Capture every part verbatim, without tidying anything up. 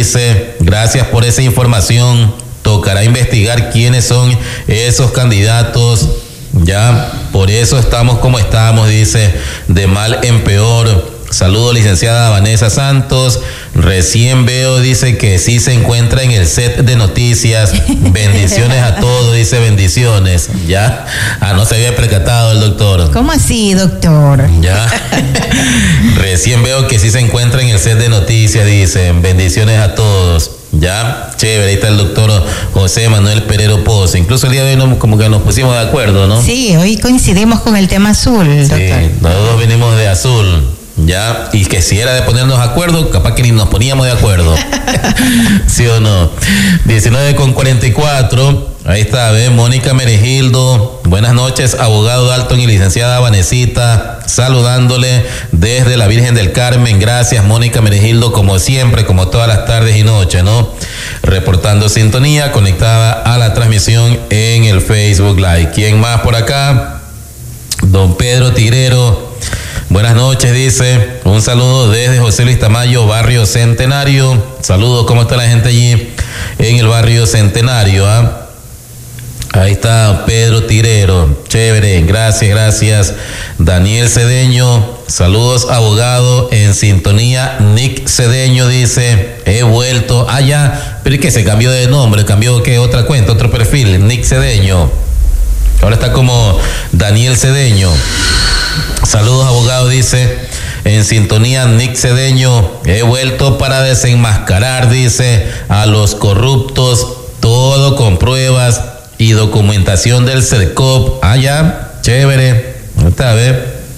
dice, gracias por esa información. Tocará investigar quiénes son esos candidatos. Ya, por eso estamos como estamos, dice, de mal en peor. Saludos, licenciada Vanessa Santos. Recién veo, dice, que sí se encuentra en el set de noticias. Bendiciones a todos, dice, bendiciones. Ya, ah, no se había percatado el doctor. ¿Cómo así, doctor? Ya, recién veo que sí se encuentra en el set de noticias, dice, bendiciones a todos. Ya, chévere, ahí está el doctor José Manuel Perero Pozo. Incluso el día de hoy no, como que nos pusimos de acuerdo, ¿no? Sí, hoy coincidimos con el tema azul, doctor. Sí, nosotros venimos de azul, ya, y que si era de ponernos de acuerdo, capaz que ni nos poníamos de acuerdo. ¿Sí o no? diecinueve con cuarenta y cuatro. Ahí está, ¿ves? Mónica Meregildo. Buenas noches, abogado Dalton y licenciada Vanesita, saludándole desde la Virgen del Carmen. Gracias, Mónica Meregildo, como siempre, como todas las tardes y noches, ¿no? Reportando sintonía, conectada a la transmisión en el Facebook Live. ¿Quién más por acá? Don Pedro Tigrero. Buenas noches, dice. Un saludo desde José Luis Tamayo, barrio Centenario. Saludos, ¿cómo está la gente allí en el barrio Centenario? ¿Ah? Ahí está Pedro Tirero, chévere, gracias, gracias. Daniel Cedeño, saludos, abogado, en sintonía. Nick Cedeño dice, he vuelto allá, pero es que se cambió de nombre, cambió que otra cuenta, otro perfil, Nick Cedeño. Ahora está como Daniel Cedeño. Saludos, abogado, dice, en sintonía Nick Cedeño, he vuelto para desenmascarar, dice, a los corruptos, todo con pruebas y documentación del CERCOP. Ah, ya, chévere. Está, ¿ves?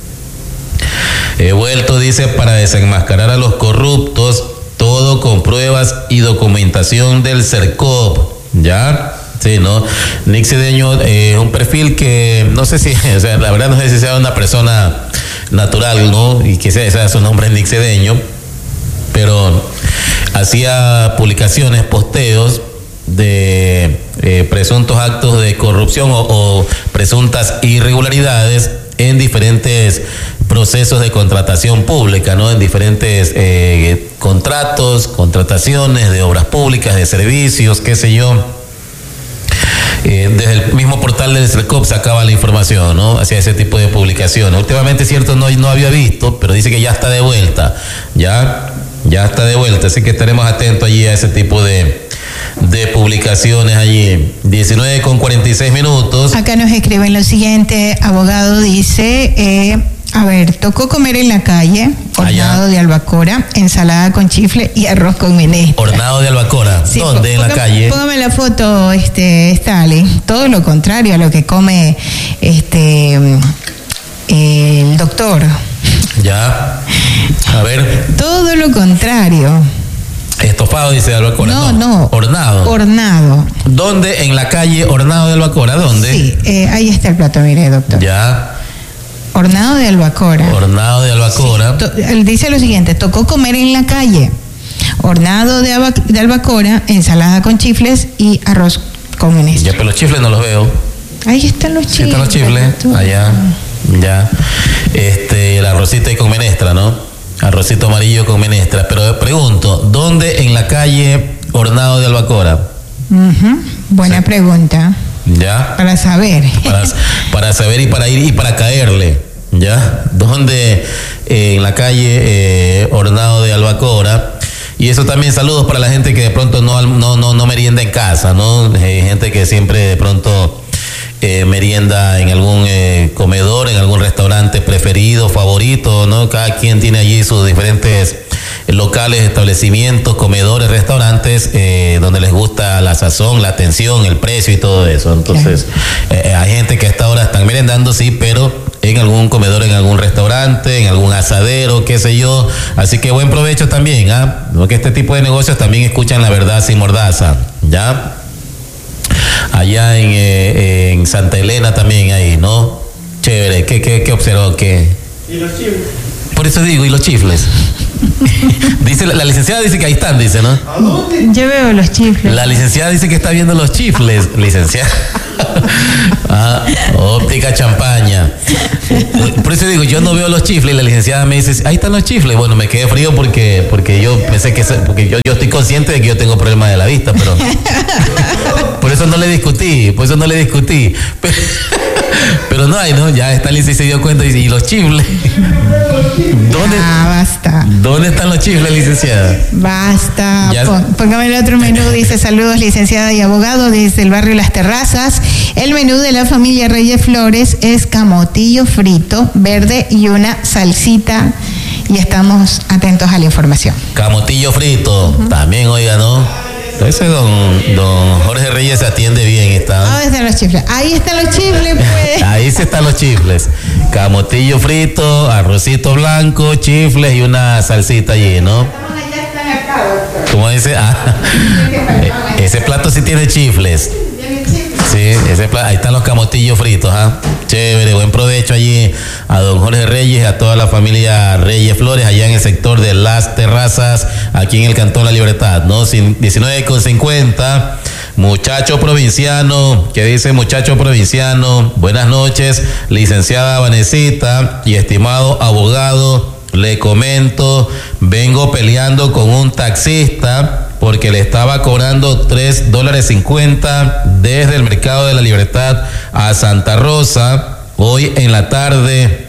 He vuelto, dice, para desenmascarar a los corruptos, todo con pruebas y documentación del CERCOP. ¿Ya? Sí, ¿no? Nick Cedeño es eh, un perfil que no sé si, o sea, la verdad no sé si sea una persona natural, ¿no? Y que sea, sea su nombre es Nick Cedeño, pero hacía publicaciones, posteos de eh, presuntos actos de corrupción o, o presuntas irregularidades en diferentes procesos de contratación pública, ¿no? En diferentes eh, contratos, contrataciones de obras públicas, de servicios, qué sé yo. Eh, desde el mismo portal del CERCOP sacaba la información, ¿no? Hacia ese tipo de publicaciones. Últimamente, cierto, no, no había visto, pero dice que ya está de vuelta, ya, ya está de vuelta, así que estaremos atentos allí a ese tipo de de publicaciones allí. Diecinueve con cuarenta y seis minutos. Acá nos escriben lo siguiente, abogado, dice, eh, a ver, tocó comer en la calle, hornado Allá. de albacora, ensalada con chifle y arroz con menestra. Hornado de albacora, sí, ¿dónde? En la calle. Póngame la foto, este, Stalin. Todo lo contrario a lo que come este eh, el doctor. Ya, a ver. Todo lo contrario. Estofado, dice de albacora. No, no, no. Hornado. Hornado. ¿Dónde? En la calle Hornado de albacora, ¿dónde? Sí, eh, ahí está el plato, mire, doctor. Ya. Hornado de albacora. Hornado de albacora. Sí, to, él dice lo siguiente, tocó comer en la calle. Hornado de, alba, de albacora, ensalada con chifles y arroz con menestra. Ya, pero los chifles no los veo. Ahí están los chifles. Están los chifles. Allá. Ya. Este, el arrocito ahí con menestra, ¿no? Arrocito amarillo con menestra. Pero pregunto, ¿dónde en la calle Hornado de albacora? Uh-huh. Buena sí. pregunta. Ya. Para saber. Para, para saber y para ir y para caerle. Ya. ¿Dónde? Eh, en la calle eh, Hornado de albacora. Y eso también, saludos para la gente que de pronto no no no, no merienda en casa, ¿no? Eh, gente que siempre de pronto eh, merienda en algún eh, comedor, en algún restaurante preferido, favorito, ¿no? Cada quien tiene allí sus diferentes locales, establecimientos, comedores, restaurantes, eh, donde les gusta la sazón, la atención, el precio y todo eso. Entonces, eh, hay gente que a esta hora están merendando, sí, pero en algún comedor, en algún restaurante, en algún asadero, qué sé yo. Así que buen provecho también, ¿ah? ¿eh? Porque este tipo de negocios también escuchan la verdad sin mordaza, ¿ya? Allá en, eh, en Santa Elena también ahí, ¿no? Chévere. ¿Qué, qué, qué observó? ¿Qué? Y los chifles. Por eso digo, ¿y los chifles? Dice, la licenciada dice que ahí están, dice, ¿no? ¿A dónde? Yo veo los chifles. La licenciada dice que está viendo los chifles, licenciada. Ah, óptica champaña. Por eso digo, yo no veo los chifles y la licenciada me dice, ahí están los chifles. Bueno, me quedé frío porque, porque yo pensé que, porque yo, yo estoy consciente de que yo tengo problemas de la vista, pero por eso no le discutí, por eso no le discutí. Pero, pero no hay, ¿no? Ya esta licenciada se dio cuenta y dice, ¿y los chifles? ¿Dónde, ah, basta. ¿Dónde están los chifles, licenciada? Basta. Pon, póngame el otro menú. Dice, saludos, licenciada y abogado, desde el barrio Las Terrazas. El menú de la familia Reyes Flores es camotillo frito, verde y una salsita. Y estamos atentos a la información. Camotillo frito, uh-huh. También, oiga, ¿no? Entonces don, don Jorge Reyes se atiende bien. Está. Ah, están los chifles. Ahí están los chifles, pues. Ahí sí están los chifles. Camotillo frito, arrocito blanco, chifles y una salsita allí, ¿no? Ya están acá, doctor. ¿Cómo dice? Ah, ese plato sí tiene chifles. Sí, ese plato, ahí están los camotillos fritos, ¿ah? Chévere, buen provecho allí a don Jorge Reyes, a toda la familia Reyes Flores, allá en el sector de Las Terrazas, aquí en el Cantón La Libertad, ¿no? diecinueve con cincuenta, muchacho provinciano, ¿qué dice muchacho provinciano? Buenas noches, licenciada Vanesita y estimado abogado, le comento, vengo peleando con un taxista porque le estaba cobrando tres dólares cincuenta desde el Mercado de la Libertad a Santa Rosa, hoy en la tarde.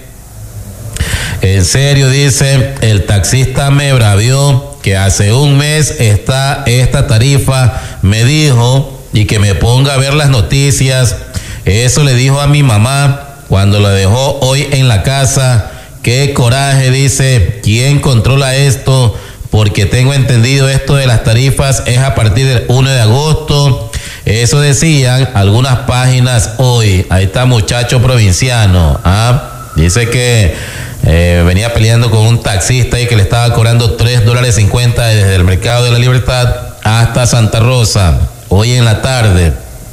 En serio, dice, el taxista me bravió que hace un mes está esta tarifa, me dijo, y que me ponga a ver las noticias. Eso le dijo a mi mamá cuando la dejó hoy en la casa. Qué coraje, dice, ¿quién controla esto? Porque tengo entendido esto de las tarifas es a partir del primero de agosto. Eso decían algunas páginas hoy. Ahí está muchacho provinciano. ¿Ah? Dice que eh, venía peleando con un taxista y que le estaba cobrando tres dólares cincuenta desde el Mercado de la Libertad hasta Santa Rosa. Hoy en la tarde.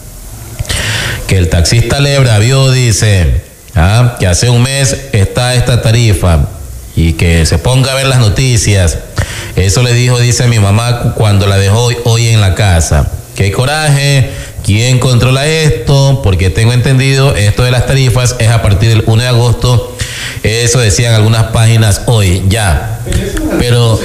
Que el taxista le bravió, dice, ¿ah? Que hace un mes está esta tarifa y que se ponga a ver las noticias. Eso le dijo, dice mi mamá, cuando la dejó hoy, hoy en la casa. Qué coraje, ¿quién controla esto? Porque tengo entendido, esto de las tarifas es a partir del primero de agosto. Eso decían algunas páginas hoy, ya. Pero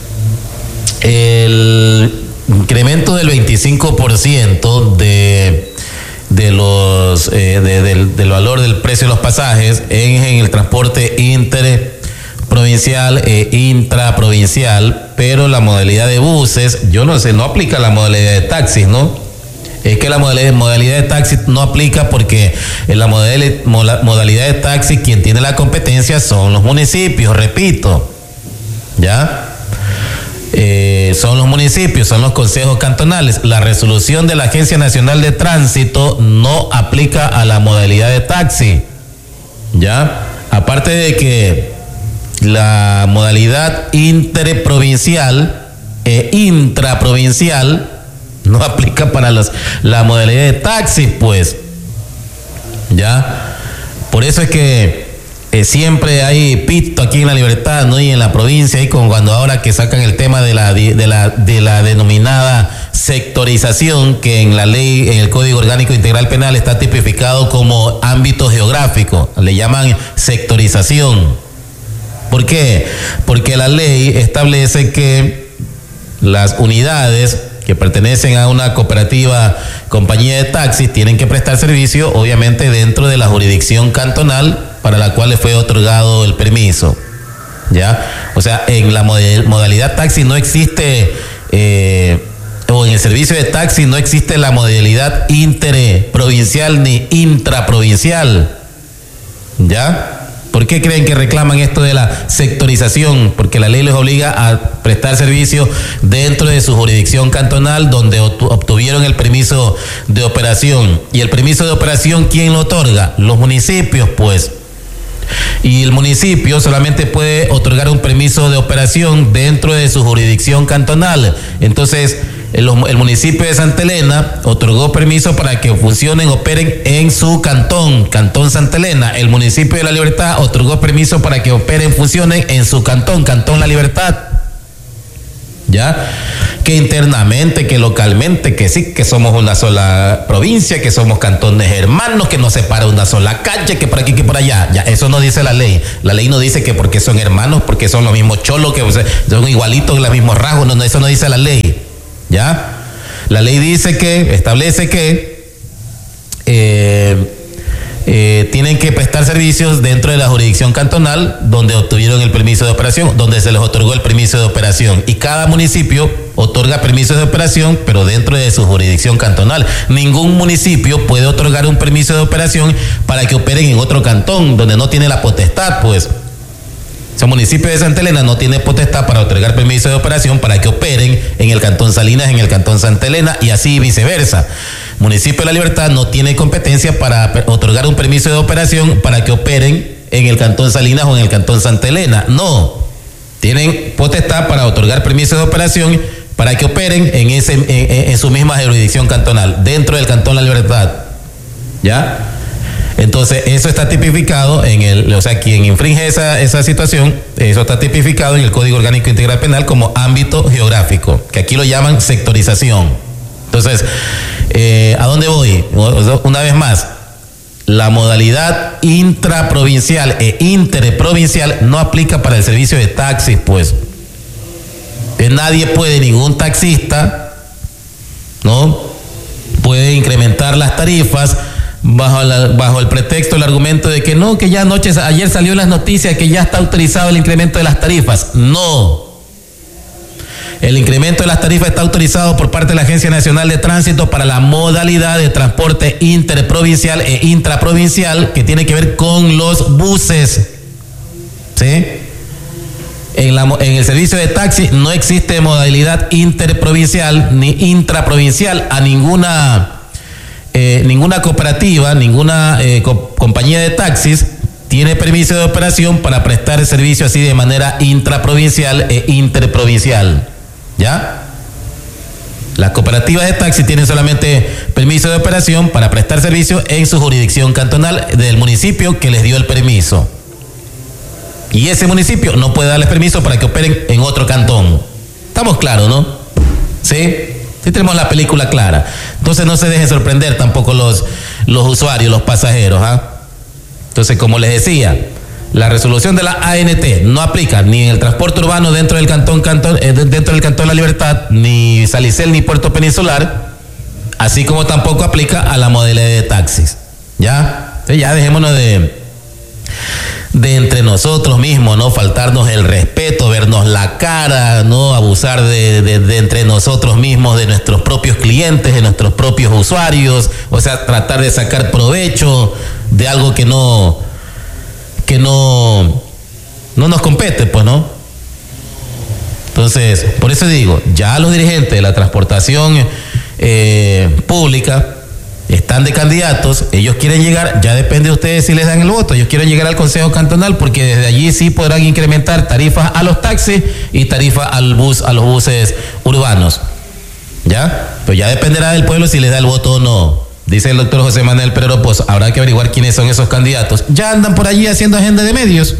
el incremento del veinticinco por ciento de, de los, eh, de, del, del valor del precio de los pasajes en, en el transporte inter provincial e intraprovincial, pero la modalidad de buses, yo no sé, no aplica la modalidad de taxis, ¿no? Es que la modalidad, modalidad de taxi no aplica porque en la modalidad, modalidad de taxi quien tiene la competencia son los municipios, repito, ¿ya? Eh, son los municipios, son los consejos cantonales. La resolución de la Agencia Nacional de Tránsito no aplica a la modalidad de taxi, ¿ya? Aparte de que la modalidad interprovincial e intraprovincial no aplica para los, la modalidad de taxi, pues, ya. Por eso es que eh, siempre hay pito aquí en La Libertad, ¿no? Y en la provincia, y con cuando ahora que sacan el tema de la, de la, de la denominada sectorización, que en la ley, en el Código Orgánico Integral Penal está tipificado como ámbito geográfico, le llaman sectorización. ¿Por qué? Porque la ley establece que las unidades que pertenecen a una cooperativa, compañía de taxis, tienen que prestar servicio, obviamente, dentro de la jurisdicción cantonal para la cual le fue otorgado el permiso, ¿ya? O sea, en la modalidad taxi no existe, eh, o en el servicio de taxi no existe la modalidad interprovincial ni intraprovincial, ¿ya? ¿Por qué creen que reclaman esto de la sectorización? Porque la ley les obliga a prestar servicio dentro de su jurisdicción cantonal donde obtuvieron el permiso de operación. Y el permiso de operación, ¿quién lo otorga? Los municipios, pues. Y el municipio solamente puede otorgar un permiso de operación dentro de su jurisdicción cantonal. Entonces, el, el municipio de Santa Elena otorgó permiso para que funcionen, operen en su cantón, Cantón Santa Elena. El municipio de La Libertad otorgó permiso para que operen, funcionen en su cantón, Cantón La Libertad. ¿Ya? que internamente, que localmente, que sí, que somos una sola provincia, que somos cantones hermanos, que nos separa una sola calle, que por aquí, que por allá. Ya, eso no dice la ley. La ley no dice que porque son hermanos, porque son los mismos cholos, que o sea, son igualitos, los mismos rasgos. No, no, eso no dice la ley. ¿Ya? La ley dice que, establece que eh, eh, tienen que prestar servicios dentro de la jurisdicción cantonal donde obtuvieron el permiso de operación, donde se les otorgó el permiso de operación. Y cada municipio otorga permisos de operación, pero dentro de su jurisdicción cantonal. Ningún municipio puede otorgar un permiso de operación para que operen en otro cantón, donde no tiene la potestad, pues. El municipio de Santa Elena no tiene potestad para otorgar permiso de operación para que operen en el cantón Salinas, en el cantón Santa Elena y así viceversa. Municipio de La Libertad no tiene competencia para otorgar un permiso de operación para que operen en el cantón Salinas o en el cantón Santa Elena. No, tienen potestad para otorgar permiso de operación para que operen en, ese, en, en su misma jurisdicción cantonal, dentro del cantón La Libertad. ¿Ya? Entonces, eso está tipificado en el, o sea, quien infringe esa, esa situación, eso está tipificado en el Código Orgánico Integral Penal como ámbito geográfico, que aquí lo llaman sectorización. Entonces, eh, ¿a dónde voy? Una vez más, la modalidad intraprovincial e interprovincial no aplica para el servicio de taxis, pues. Nadie puede, ningún taxista, ¿no? Puede incrementar las tarifas bajo, la, bajo el pretexto, el argumento de que no, que ya anoche, ayer salió en las noticias que ya está autorizado el incremento de las tarifas. No. El incremento de las tarifas está autorizado por parte de la Agencia Nacional de Tránsito para la modalidad de transporte interprovincial e intraprovincial que tiene que ver con los buses. ¿Sí? En, la, en el servicio de taxi no existe modalidad interprovincial ni intraprovincial. A ninguna eh, ninguna cooperativa, ninguna eh, co compañía de taxis tiene permiso de operación para prestar el servicio así de manera intraprovincial e interprovincial. ¿Ya? Las cooperativas de taxi tienen solamente permiso de operación para prestar servicio en su jurisdicción cantonal del municipio que les dio el permiso. Y ese municipio no puede darles permiso para que operen en otro cantón. Estamos claros, ¿no? ¿Sí? Sí tenemos la película clara. Entonces no se dejen sorprender tampoco los, los usuarios, los pasajeros, ¿ah? Entonces, como les decía, la resolución de la A N T no aplica ni en el transporte urbano dentro del cantón, cantón eh, dentro del cantón La Libertad, ni Salicel ni Puerto Peninsular, así como tampoco aplica a la modalidad de taxis. ¿Ya? Entonces ya dejémonos de, de entre nosotros mismos, ¿no? Faltarnos el respeto, vernos la cara, ¿no? Abusar de, de, de entre nosotros mismos, de nuestros propios clientes, de nuestros propios usuarios, o sea, tratar de sacar provecho de algo que no que no no nos compete, pues, ¿no? Entonces, por eso digo, ya los dirigentes de la transportación eh, pública están de candidatos, ellos quieren llegar, ya depende de ustedes si les dan el voto, ellos quieren llegar al Consejo Cantonal porque desde allí sí podrán incrementar tarifas a los taxis y tarifas al bus, a los buses urbanos. ¿Ya? Pues ya dependerá del pueblo si les da el voto o no. Dice el doctor José Manuel Pereiro, pues habrá que averiguar quiénes son esos candidatos. Ya andan por allí haciendo agenda de medios.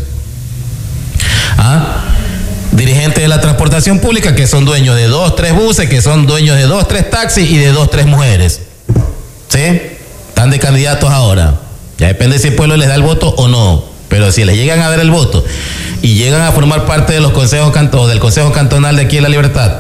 ¿Ah? Dirigentes de la transportación pública que son dueños de dos, tres buses, que son dueños de dos, tres taxis y de dos, tres mujeres. ¿Sí? Están de candidatos ahora. Ya depende si el pueblo les da el voto o no. Pero si les llegan a dar el voto y llegan a formar parte de los consejos canto, del Consejo Cantonal de aquí en La Libertad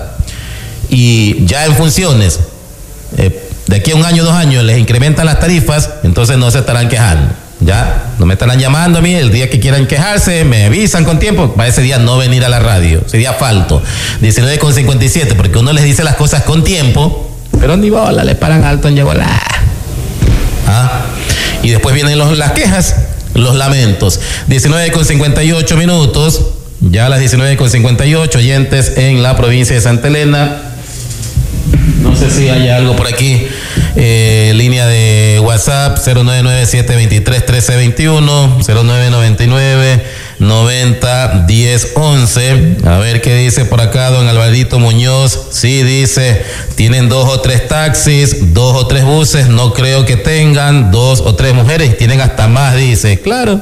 y ya en funciones, eh, de aquí a un año, dos años, les incrementan las tarifas, entonces no se estarán quejando. Ya, no me estarán llamando a mí, el día que quieran quejarse, me avisan con tiempo, para ese día no venir a la radio, ese día falto. diecinueve con cincuenta y siete, porque uno les dice las cosas con tiempo, pero ni bola, le paran alto en llegola. ¿Ah? Y después vienen los, las quejas, los lamentos. diecinueve con cincuenta y ocho minutos, ya a las diecinueve con cincuenta y ocho, oyentes en la provincia de Santa Elena. No sé si hay algo por aquí. Eh, línea de WhatsApp cero nueve nueve siete dos tres uno tres dos uno, cero nueve nueve nueve noventa diez once. A ver qué dice por acá don Alvarito Muñoz. Sí, dice, tienen dos o tres taxis, dos o tres buses, no creo que tengan dos o tres mujeres, tienen hasta más, dice. Claro.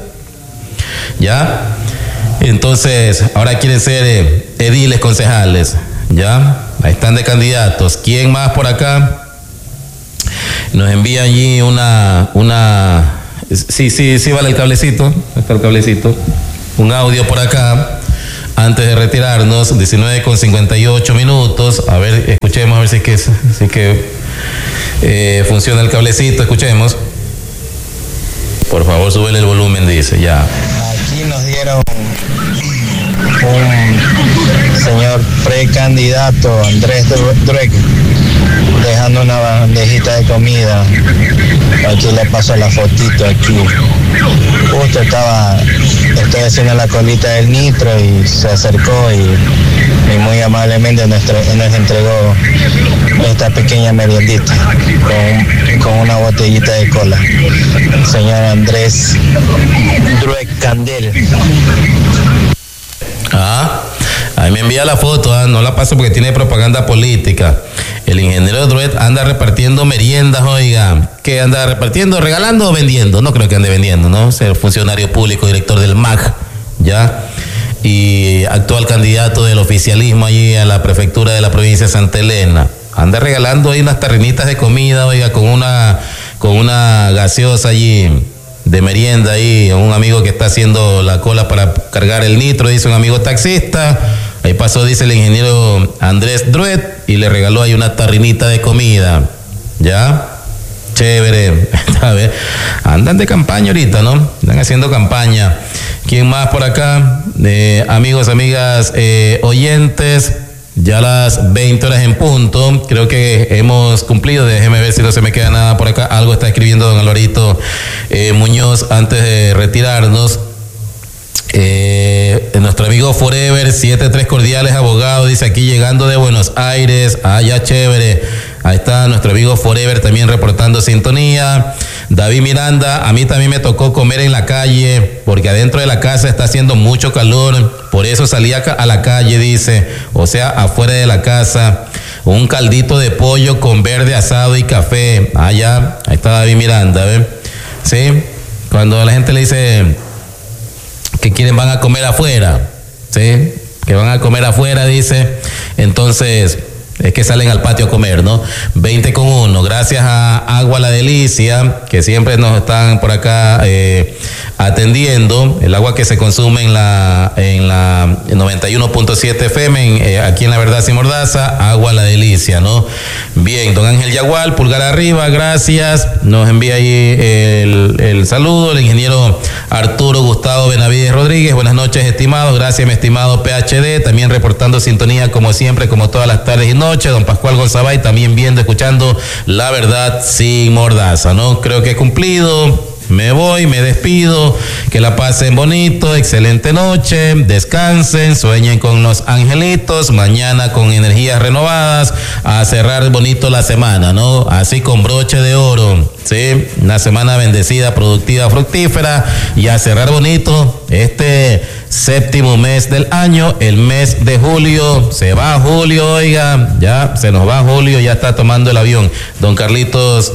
Ya. Entonces, ahora quieren ser eh, ediles, concejales. Ya. ahí están de candidatos. ¿Quién más por acá? Nos envía allí una, una, sí, sí, sí vale el cablecito, está el cablecito, un audio por acá, antes de retirarnos, diecinueve con cincuenta y ocho minutos, a ver, escuchemos, a ver si es que, si es que eh, funciona el cablecito, escuchemos. Por favor, súbele el volumen, dice, ya. Aquí nos dieron un señor precandidato, Andrés Drueck, dejando una bandejita de comida. Aquí le paso la fotito aquí. Justo estaba, estoy haciendo la colita del nitro y se acercó y, y muy amablemente nos, nos entregó esta pequeña meriendita con, con una botellita de cola. Señor Andrés Drueck Candel. Ah, ahí me envía la foto, ah, no la paso porque tiene propaganda política. El ingeniero Drueck anda repartiendo meriendas, oiga. ¿Qué anda repartiendo, regalando o vendiendo? No creo que ande vendiendo, ¿no? Ser funcionario público, director del M A C, ¿ya? Y actual candidato del oficialismo allí a la prefectura de la provincia de Santa Elena. Anda regalando ahí unas tarrinitas de comida, oiga, con una, con una gaseosa allí de merienda ahí, a un amigo que está haciendo la cola para cargar el nitro, dice un amigo taxista. Ahí pasó, dice el ingeniero Andrés Drueck, y le regaló ahí una tarrinita de comida. ¿Ya? Chévere. A ver, andan de campaña ahorita, ¿no? Están haciendo campaña. ¿Quién más por acá? Eh, amigos, amigas, eh, oyentes, ya las veinte horas en punto. Creo que hemos cumplido. Déjeme ver si no se me queda nada por acá. Algo está escribiendo don Alvarito eh, Muñoz antes de retirarnos. Eh, nuestro amigo Forever, siete tres Cordiales Abogado, dice aquí llegando de Buenos Aires. Ah, ya chévere. Ahí está nuestro amigo Forever también reportando sintonía. David Miranda, a mí también me tocó comer en la calle porque adentro de la casa está haciendo mucho calor, por eso salí acá a la calle, dice, o sea, afuera de la casa. Un caldito de pollo con verde asado y café. Ah, ya, ahí está David Miranda, ¿ves? Sí, cuando la gente le dice que quieren, van a comer afuera, ¿sí? Que van a comer afuera, dice. Entonces, es que salen al patio a comer, ¿no? veinte con uno. Gracias a Agua La Delicia, que siempre nos están por acá eh, atendiendo. El agua que se consume en la en la noventa y uno punto siete F M, en, eh, aquí en La Verdad Sin Mordaza, Agua La Delicia, ¿no? Bien, don Ángel Yagual, pulgar arriba, gracias. Nos envía ahí el, el saludo. El ingeniero Arturo Gustavo Benavides Rodríguez, buenas noches, estimado. Gracias, mi estimado P H D, también reportando sintonía como siempre, como todas las tardes y noches. Don Pascual Gonzabay también viendo, escuchando La Verdad Sin Mordaza, ¿no? Creo que he cumplido. Me voy, me despido, que la pasen bonito, excelente noche, descansen, sueñen con los angelitos, mañana con energías renovadas, a cerrar bonito la semana, ¿no? Así con broche de oro, ¿sí? Una semana bendecida, productiva, fructífera, y a cerrar bonito este séptimo mes del año, el mes de julio. Se va julio, oiga, ya se nos va julio, ya está tomando el avión. Don Carlitos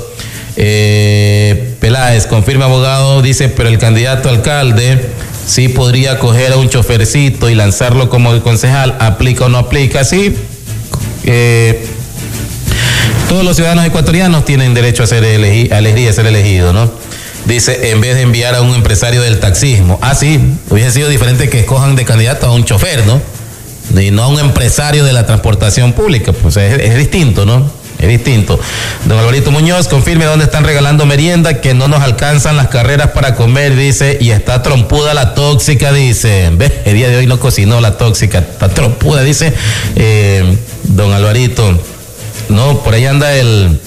Eh, Peláez, confirma abogado, dice, pero el candidato alcalde sí podría coger a un chofercito y lanzarlo como concejal, ¿aplica o no aplica? Sí, eh, todos los ciudadanos ecuatorianos tienen derecho a ser elegir, a elegir, a ser elegidos, ¿no? Dice, en vez de enviar a un empresario del taxismo. Ah, sí, hubiese sido diferente que escojan de candidato a un chofer, ¿no? Y no a un empresario de la transportación pública, pues es, es distinto, ¿no? Es distinto. Don Alvarito Muñoz, confirme dónde están regalando merienda, que no nos alcanzan las carreras para comer, dice, y está trompuda la tóxica, dice. ¿Ves? El día de hoy no cocinó la tóxica, está trompuda, dice eh, don Alvarito. No, por ahí anda el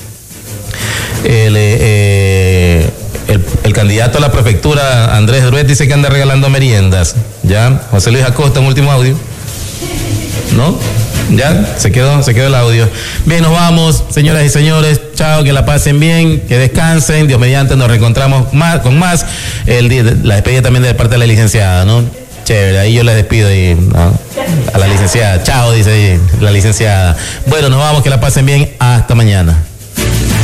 el, eh, el el candidato a la prefectura, Andrés Drueck, dice que anda regalando meriendas. Ya, José Luis Acosta, un último audio. ¿No? Ya, se quedó, se quedó el audio. Bien, nos vamos, señoras y señores. Chao, que la pasen bien, que descansen. Dios mediante, nos reencontramos más, con más. El, la despedida también de parte de la licenciada, ¿no? Chévere, ahí yo la despido y, ¿no? A la licenciada. Chao, dice ahí la licenciada. Bueno, nos vamos, que la pasen bien. Hasta mañana.